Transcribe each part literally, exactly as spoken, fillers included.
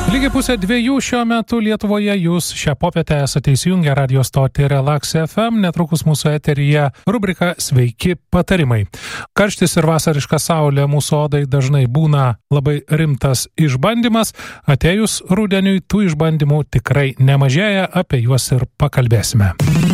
Lygiai pusė dviejų šiuo metu Lietuvoje jūs šią popietę esate įsijungę radio stotį Relax F M, netrukus mūsų eteryje rubrika Sveiki patarimai. Karštis ir vasariška saulė mūsų odai dažnai būna labai rimtas išbandymas, atėjus rudeniui tų išbandymų tikrai nemažėja, apie juos ir pakalbėsime.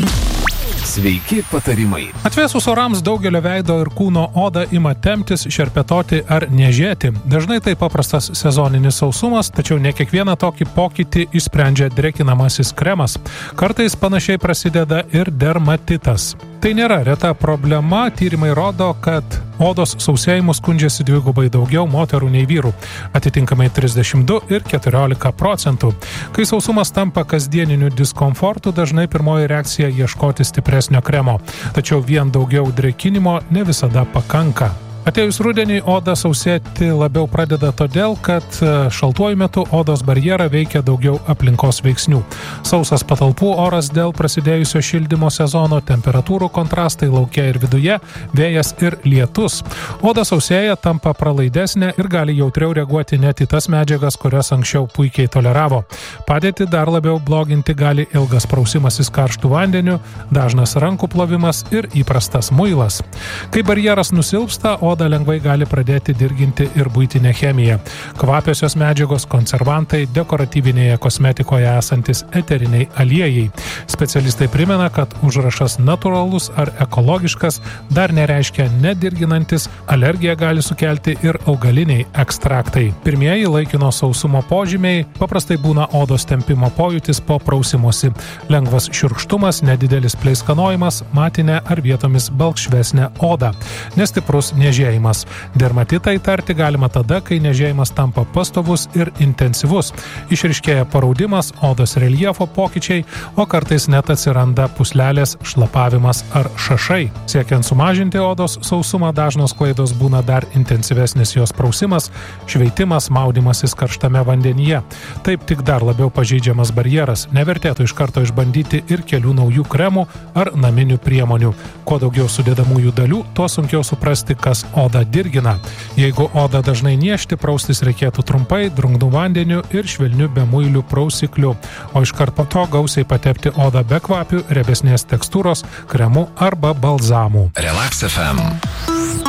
Sveiki patarimai. Atvėsus orams daugelio veido ir kūno oda ima temptis, šerpetoti ar niežėti. Dažnai tai paprastas sezoninis sausumas, tačiau ne kiekvieną tokį pokytį išsprendžia drėkinamasis kremas. Kartais panašiai prasideda ir dermatitas. Tai nėra reta problema, tyrimai rodo, kad odos sausėjimu skundžiasi dvigubai daugiau moterų nei vyrų, atitinkamai trisdešimt du ir keturiolika procentų. Kai sausumas tampa kasdieniniu diskomfortu, dažnai pirmoji reakcija ieškoti stipresnio kremo, tačiau vien daugiau drėkinimo ne visada pakanka. Atėjus rudeniui oda sausėti labiau pradeda todėl, kad šaltuoju metu odos barjerą veikia daugiau aplinkos veiksnių. Sausas patalpų oras dėl prasidėjusio šildymo sezono, temperatūrų kontrastai lauke ir viduje, vėjas ir lietus. Oda sausėja, tampa pralaidesnė ir gali jautriau reaguoti net į tas medžiagas, kurias anksčiau puikiai toleravo. Padėtį dar labiau bloginti gali ilgas prausimasis karštų vandeniu, dažnas rankų plovimas ir įprastas muilas. Kai barjeras nusilpsta, oda lengvai gali pradėti dirginti ir buitinę chemiją. Kvapiosios medžiagos, konservantai, dekoratyvinėje kosmetikoje esantis eteriniai aliejai. Specialistai primena, kad užrašas natūralus ar ekologiškas dar nereiškia nedirginantis, alergiją gali sukelti ir augaliniai ekstraktai. Pirmieji laikino sausumo požymiai paprastai būna odos tempimo pojūtis po prausimosi, lengvas šiurkštumas, nedidelis pleiskanojimas, matinė ar vietomis balkšvesnė oda, nestiprus niežėjimas. Dermatitą įtarti galima tada, kai niežėjimas tampa pastovus ir intensyvus. Išryškėja paraudimas, odos reljefo pokyčiai, o kartais net atsiranda puslelės, šlapavimas ar šašai. Siekiant sumažinti odos sausumą, dažnos klaidos būna dar intensyvesnis jos prausimas, šveitimas, maudymasis karštame vandenyje. Taip tik dar labiau pažeidžiamas barjeras. Nevertėtų iš karto išbandyti ir kelių naujų kremų ar naminių priemonių. Kuo daugiau sudedamųjų dalių, tuo sunkiau suprasti, kas oda dirgina. Jeigu oda dažnai niežti, praustis reikėtų trumpai, drungnu vandeniu ir švelniu bemuiliu prausikliu, o iškart po to gausiai patepti odą be kvapių, riebesnės tekstūros, kremų arba balzamų. Relax F M.